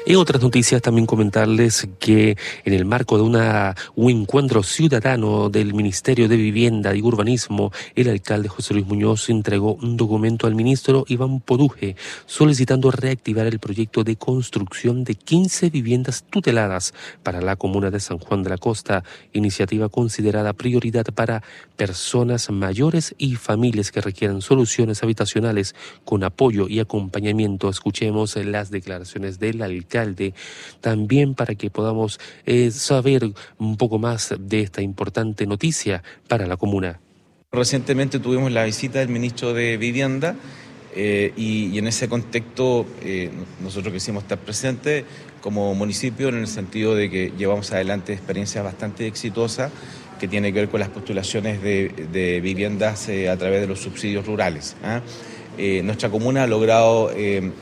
En otras noticias también comentarles que en el marco de un encuentro ciudadano del Ministerio de Vivienda y Urbanismo, el alcalde José Luis Muñoz entregó un documento al ministro Iván Poduje solicitando reactivar el proyecto de construcción de 15 viviendas tuteladas para la comuna de San Juan de la Costa, iniciativa considerada prioridad para personas mayores y familias que requieran soluciones habitacionales con apoyo y acompañamiento. Escuchemos las declaraciones del alcalde, también para que podamos saber un poco más de esta importante noticia para la comuna. Recientemente tuvimos la visita del ministro de Vivienda y en ese contexto nosotros quisimos estar presentes como municipio en el sentido de que llevamos adelante experiencias bastante exitosas que tienen que ver con las postulaciones de viviendas a través de los subsidios rurales. Nuestra comuna ha logrado